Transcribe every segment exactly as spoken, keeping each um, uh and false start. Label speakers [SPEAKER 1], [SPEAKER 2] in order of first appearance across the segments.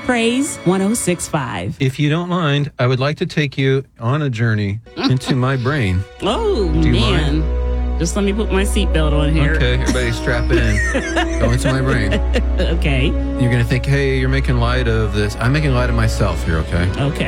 [SPEAKER 1] Praise one oh six point five.
[SPEAKER 2] If you don't mind, I would like to take you on a journey into my brain.
[SPEAKER 1] Oh,
[SPEAKER 2] Do you
[SPEAKER 1] man.
[SPEAKER 2] mind?
[SPEAKER 1] Just let me put my seatbelt on here.
[SPEAKER 2] Okay, everybody strap in. Go into my brain.
[SPEAKER 1] Okay.
[SPEAKER 2] You're going to think, hey, you're making light of this. I'm making light of myself here, okay?
[SPEAKER 1] Okay.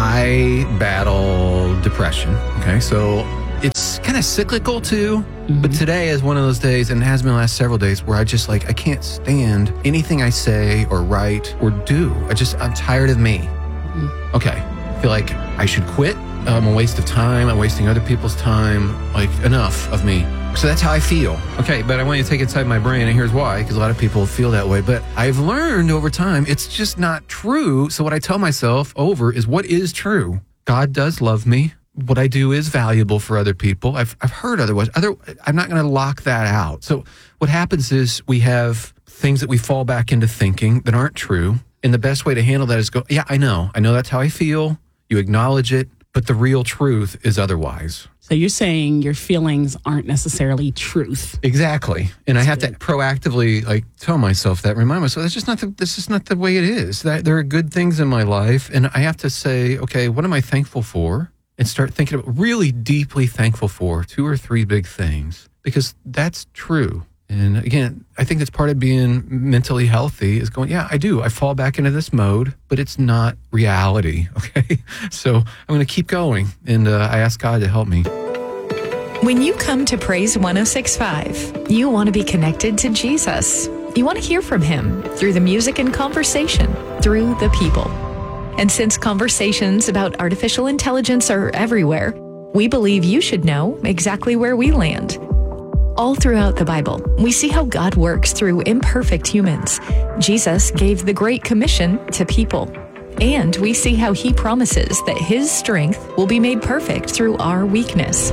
[SPEAKER 2] I battle depression, okay? So it's kind of cyclical too, mm-hmm. but today is one of those days, and it has been the last several days, where I just like, I can't stand anything I say or write or do. I just, I'm tired of me. Mm-hmm. Okay. I feel like I should quit. I'm a waste of time. I'm wasting other people's time. Like, enough of me. So that's how I feel. Okay, but I want you to take it inside my brain, and here's why, because a lot of people feel that way. But I've learned over time, it's just not true. So what I tell myself over is what is true. God does love me. What I do is valuable for other people. I've I've heard otherwise. Other, I'm not going to lock that out. So what happens is we have things that we fall back into thinking that aren't true. And the best way to handle that is go, yeah, I know. I know that's how I feel. You acknowledge it. But the real truth is otherwise.
[SPEAKER 1] So you're saying your feelings aren't necessarily truth.
[SPEAKER 2] Exactly. And
[SPEAKER 1] That's
[SPEAKER 2] I have
[SPEAKER 1] good.
[SPEAKER 2] to proactively like tell myself that, remind myself, that's just not the, this is not the way it is. That there are good things in my life. And I have to say, okay, what am I thankful for? And start thinking about really deeply thankful for two or three big things, because that's true. And again, I think that's part of being mentally healthy is going, yeah, I do. I fall back into this mode, but it's not reality, okay? So I'm going to keep going, and uh, I ask God to help me.
[SPEAKER 3] When you come to Praise one oh six point five, you want to be connected to Jesus. You want to hear from him through the music and conversation, through the people. And since conversations about artificial intelligence are everywhere, we believe you should know exactly where we land. All throughout the Bible, we see how God works through imperfect humans. Jesus gave the Great Commission to people. And we see how he promises that his strength will be made perfect through our weakness.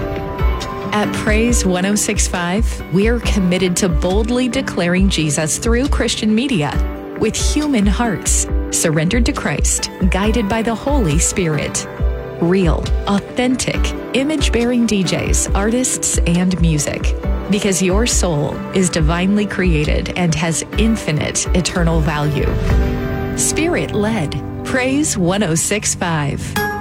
[SPEAKER 3] At Praise one oh six point five, we are committed to boldly declaring Jesus through Christian media with human hearts, surrendered to Christ, guided by the Holy Spirit. Real, authentic, image-bearing D Js, artists, and music. Because your soul is divinely created and has infinite eternal value. Spirit-led. Praise one oh six point five.